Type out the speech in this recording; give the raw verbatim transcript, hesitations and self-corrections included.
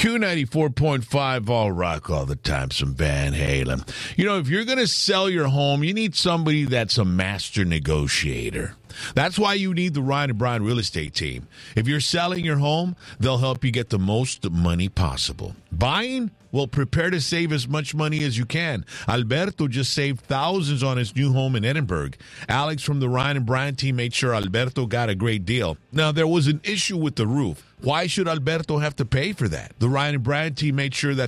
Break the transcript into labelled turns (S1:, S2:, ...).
S1: Q ninety-four point five, all rock all the time, some Van Halen. You know, if you're going to sell your home, you need somebody that's a master negotiator. That's why you need the Ryan and Brian real estate team. If you're selling your home, they'll help you get the most money possible. Buying? Well, prepare to save as much money as you can. Alberto just saved thousands on his new home in Edinburgh. Alex from the Ryan and Brian team made sure Alberto got a great deal. Now, there was an issue with the roof. Why should Alberto have to pay for that? The Ryan and Brian team made sure that